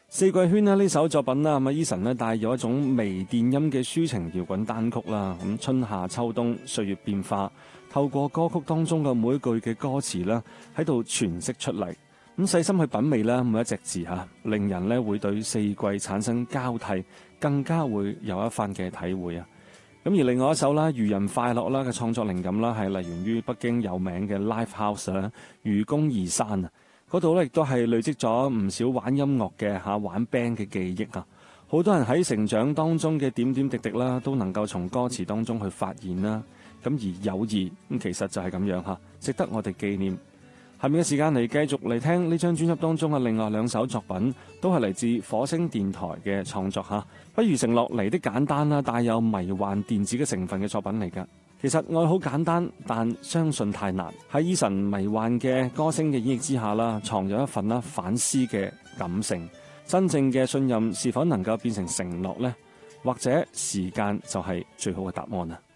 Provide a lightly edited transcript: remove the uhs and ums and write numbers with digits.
四季圈呢首作品啦，Eason 呢帶有一種微電音嘅抒情搖滾單曲啦，咁春夏秋冬歲月變化，透過歌曲當中嘅每一句嘅歌詞啦，喺度詮釋出嚟。咁細心去品味啦，每一隻字嚇，令人呢會對四季產生交替，更加會有一番嘅體會啊！咁而另外一首啦，愚人快樂啦嘅創作靈感啦，係嚟源於北京有名嘅 Live House 啦，愚公移山啊！嗰度咧亦都係累積咗唔少玩音樂嘅玩 band 嘅記憶啊！好多人喺成長當中嘅點點滴滴啦，都能夠從歌詞當中去發現啦。咁而友誼咁其實就係咁樣嚇，值得我哋紀念。下面嘅時間嚟繼續嚟聽呢張專輯當中嘅另外兩首作品，都係嚟自火星電台嘅創作嚇。不如承諾嚟的簡單啦，帶有迷幻電子嘅成分嘅作品嚟㗎。其實愛好簡單，但相信太難。喺 Eason 迷幻嘅歌聲嘅演繹之下啦，藏有一份反思嘅感性。真正嘅信任是否能夠變成承諾呢？或者時間就係最好嘅答案啊！